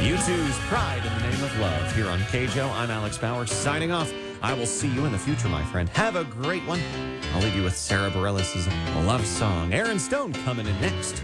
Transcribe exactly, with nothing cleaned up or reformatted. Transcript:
U two's Pride in the Name of Love here on K J O. I'm Alex Bauer signing off. I will see you in the future, my friend. Have a great one. I'll leave you with Sarah Bareilles' love song. Aaron Stone coming in next.